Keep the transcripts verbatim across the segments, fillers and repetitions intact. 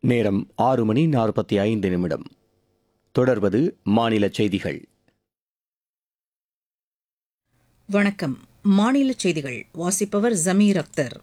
நேரம் ஆறு மணி நாற்பத்தி ஐந்து நிமிடம். தொடர்வது மாநில செய்திகள். வணக்கம். மாநில செய்திகள் வாசிப்பவர் ஜமீர் அக்தர்.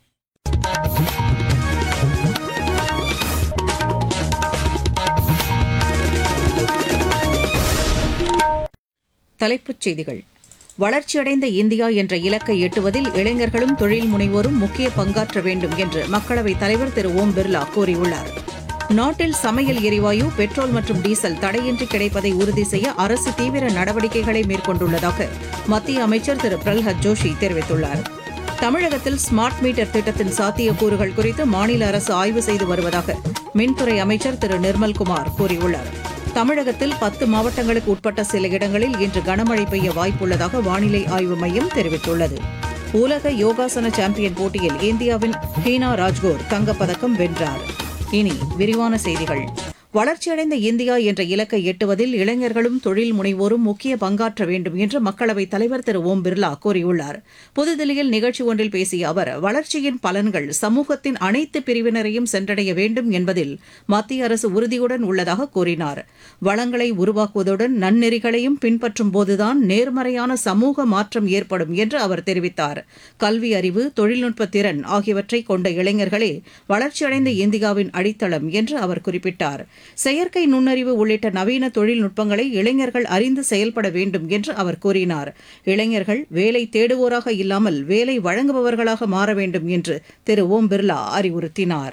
தலைப்புச் செய்திகள். வளர்ச்சியடைந்த இந்தியா என்ற இலக்கை எட்டுவதில் இளைஞர்களும் தொழில் முனைவோரும் முக்கிய பங்காற்ற வேண்டும் என்று மக்களவைத் தலைவர் திரு ஓம் பிர்லா கூறியுள்ளார். நாட்டில் சமையல் எரிவாயு, பெட்ரோல் மற்றும் டீசல் தடையின்றி கிடைப்பதை உறுதி செய்ய அரசு தீவிர நடவடிக்கைகளை மேற்கொண்டுள்ளதாக மத்திய அமைச்சர் திரு பிரல்ஹத் ஜோஷி தெரிவித்துள்ளார். தமிழகத்தில் ஸ்மார்ட் மீட்டர் திட்டத்தின் சாத்தியக்கூறுகள் குறித்து மாநில அரசு ஆய்வு செய்து வருவதாக மின்துறை அமைச்சர் திரு நிர்மல்குமார் கூறியுள்ளார். தமிழகத்தில் பத்து மாவட்டங்களுக்கு உட்பட்ட சில இடங்களில் இன்று கனமழை பெய்ய வாய்ப்புள்ளதாக வானிலை ஆய்வு மையம் தெரிவித்துள்ளது. உலக யோகாசன சாம்பியன் போட்டியில் இந்தியாவின் ஹீனா ராஜ்கோர் தங்கப்பதக்கம் வென்றார். இனி விரிவான செய்திகள். வளர்ச்சியடைந்த இந்தியா என்ற இலக்கை எட்டுவதில் இளைஞர்களும் தொழில் முனைவோரும் முக்கிய பங்காற்ற வேண்டும் என்று மக்களவைத் தலைவர் திரு ஓம் பிர்லா கூறியுள்ளார். புதுதில்லியில் நிகழ்ச்சி ஒன்றில் பேசிய அவர், வளர்ச்சியின் பலன்கள் சமூகத்தின் அனைத்து பிரிவினரையும் சென்றடைய வேண்டும் என்பதில் மத்திய அரசு உறுதியுடன் உள்ளதாக கூறினார். வளங்களை உருவாக்குவதுடன் நன்னெறிகளையும் பின்பற்றும் போதுதான் நேர்மறையான சமூக மாற்றம் ஏற்படும் என்று அவர் தெரிவித்தார். கல்வி அறிவு, தொழில்நுட்ப திறன் ஆகியவற்றை கொண்ட இளைஞர்களே வளர்ச்சியடைந்த இந்தியாவின் அடித்தளம் என்று அவர் குறிப்பிட்டார். செயற்கை நுண்ணறிவு உள்ளிட்ட நவீன தொழில்நுட்பங்களை இளைஞர்கள் அறிந்து செயல்பட வேண்டும் என்று அவர் கூறினார். இளைஞர்கள் வேலை தேடுவோராக இல்லாமல் வேலை வழங்குபவர்களாக மாற வேண்டும் என்று திரு ஓம் பிர்லா அறிவுறுத்தினார்.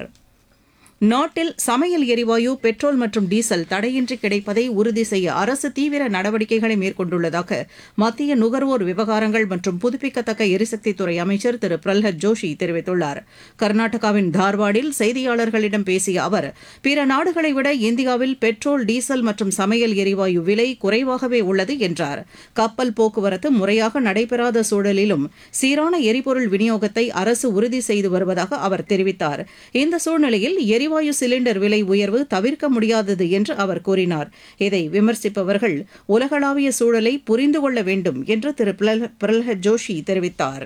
நாட்டில் சமையல் எரிவாயு, பெட்ரோல் மற்றும் டீசல் தடையின்றி கிடைப்பதை உறுதி செய்ய அரசு தீவிர நடவடிக்கைகளை மேற்கொண்டுள்ளதாக மத்திய நுகர்வோர் விவகாரங்கள் மற்றும் புதுப்பிக்கத்தக்க எரிசக்தித்துறை அமைச்சர் திரு பிரல்ஹத் ஜோஷி தெரிவித்துள்ளார். கர்நாடகாவின் தார்வாடில் செய்தியாளர்களிடம் பேசிய அவர், பிற நாடுகளை விட இந்தியாவில் பெட்ரோல், டீசல் மற்றும் சமையல் எரிவாயு விலை குறைவாகவே உள்ளது என்றார். கப்பல் போக்குவரத்து முறையாக நடைபெறாத சூழலிலும் சீரான எரிபொருள் விநியோகத்தை அரசு உறுதி செய்து வருவதாக அவர் தெரிவித்தார். இந்த சூழ்நிலையில் எரி எரிவாயு சிலிண்டர் விலை உயர்வு தவிர்க்க முடியாதது என்று அவர் கூறினார். இதை விமர்சிப்பவர்கள் உலகளாவிய சூழலை புரிந்து கொள்ள வேண்டும் என்று திரு பிரல்ஹத் ஜோஷி தெரிவித்தார்.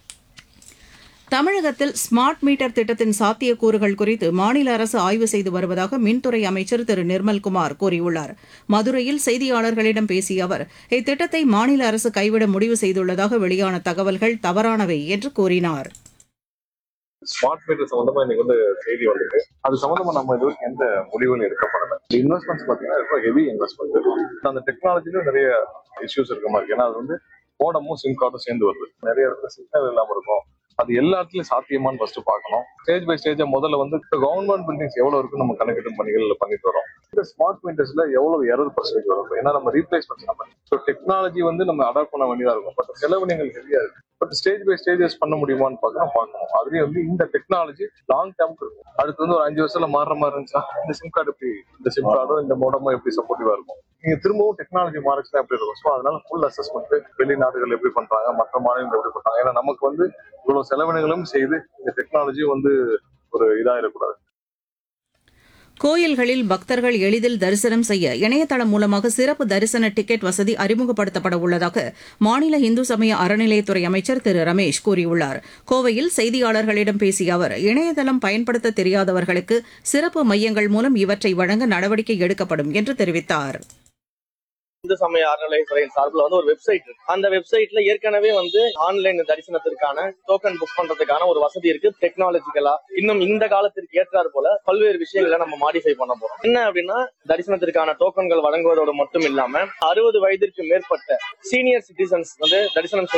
தமிழகத்தில் ஸ்மார்ட் மீட்டர் திட்டத்தின் சாத்தியக்கூறுகள் குறித்து மாநில அரசு ஆய்வு செய்து வருவதாக மின்துறை அமைச்சர் திரு நிர்மல்குமார் கூறியுள்ளார். மதுரையில் செய்தியாளர்களிடம் பேசிய அவர், இத்திட்டத்தை மாநில அரசு கைவிட முடிவு செய்துள்ளதாக வெளியான தகவல்கள் தவறானவை என்று கூறினார். ஸ்மார்ட் மீட்டர் சம்பந்தமா இன்னைக்கு வந்து செய்தி வந்தது. அது சம்பந்தமா நம்ம இது வரைக்கும் எந்த முடிவுகளும் எடுக்கப்படல. இன்வெஸ்ட்மெண்ட்ஸ் பாத்தீங்கன்னா ரொம்ப ஹெவி இன்வெஸ்ட்மெண்ட். அந்த டெக்னாலஜிலும் நிறைய இஷ்யூஸ் இருக்க மாதிரி, ஏன்னா அது வந்து மோடமும் சிம் கார்டும் சேர்ந்து வருது. நிறைய இடத்துல சிக்னல் இல்லாம இருக்கும். அது எல்லா இடத்துலயும் சாத்தியமானு ஃபர்ஸ்ட் பார்க்கணும். ஸ்டேஜ் பை ஸ்டேஜா முதல்ல வந்து கவர்மெண்ட் பில்டிங்ஸ் எவ்வளவு இருக்கு நம்ம கணக்கெடும் பணிகள் பண்ணிட்டு வரோம். இந்த ஸ்மார்ட் மீட்டர்ஸ்ல எவ்வளவு எரர் பர்சன்டேஜ் வரும், ஏன்னா நம்ம ரீப்ளேஸ்மெண்ட் நம்ம டெக்னாலஜி வந்து நம்ம அடாப்ட் பண்ண வேண்டியதா இருக்கும். பட் செலவு நீங்கள் ஹெவியா இருக்கு. பட் ஸ்டேஜ் பை ஸ்டேஜஸ் பண்ண முடியுமான்னு பார்க்கணும் பார்க்கணும் அதுலயும் வந்து இந்த டெக்னாலஜி லாங் டேர்ம்க்கு இருக்கும். அடுத்து வந்து ஒரு அஞ்சு வருஷத்துல மாறுற மாதிரி இருந்துச்சா இந்த சிம் கார்டு எப்படி, இந்த சிம் கார்டும் இந்த மோடமும் எப்படி சப்போர்ட்டிவா இருக்கும். நீங்க திரும்பவும் டெக்னாலஜி மாறிச்சுன்னா எப்படி இருக்கும். ஸோ அதனால ஃபுல் அசஸ்மெண்ட் வெளிநாடுகள் எப்படி பண்றாங்க, மற்ற மாநிலங்கள் எப்படி பண்றாங்க. ஏன்னா நமக்கு வந்து இவ்வளவு செலவினங்களும் செய்து இந்த டெக்னாலஜி வந்து ஒரு இதாயிடக்கூடாது. கோயில்களில் பக்தர்கள் எளிதில் தரிசனம் செய்ய இணையதளம் மூலமாக சிறப்பு தரிசன டிக்கெட் வசதி அறிமுகப்படுத்தப்பட உள்ளதாக மாநில இந்து சமய அறநிலையத்துறை அமைச்சர் திரு ரமேஷ் கூறியுள்ளார். கோவையில் செய்தியாளர்களிடம் பேசிய அவர், இணையதளம் பயன்படுத்த தெரியாதவர்களுக்கு சிறப்பு மையங்கள் மூலம் இவற்றை வழங்க நடவடிக்கை எடுக்கப்படும் என்று தெரிவித்தார். இந்து சமய அறநிலையத்துறையின் சார்பில் வந்து ஒரு வெப்சைட் இருக்கு. அந்த வெப்சைட்ல ஏற்கனவே வந்து ஆன்லைன் தரிசனத்திற்கான டோக்கன் புக் பண்றதுக்கான ஒரு வசதி இருக்கு. டெக்னாலஜிக்கலா இன்னும் இந்த காலத்திற்கு ஏற்றாறு போல பல்வேறு விஷயங்களை நம்ம மாடிஃபை பண்ண போறோம். என்ன அப்படின்னா, தரிசனத்திற்கான டோக்கன்கள் வழங்குவதோடு மட்டும் இல்லாம அறுபது வயதிற்கு மேற்பட்ட சீனியர் சிட்டிசன்ஸ் வந்து தரிசனம்